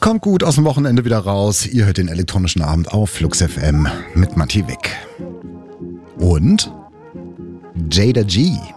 Kommt gut aus dem Wochenende wieder raus. Ihr hört den elektronischen Abend auf Flux FM mit Matti Wick. Und Jada G.